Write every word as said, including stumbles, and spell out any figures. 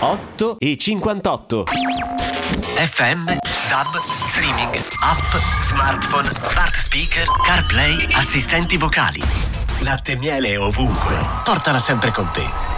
otto e cinquantotto. F M, D A B, streaming, app, smartphone, smart speaker, CarPlay, assistenti vocali. Latte e miele ovunque. Portala sempre con te.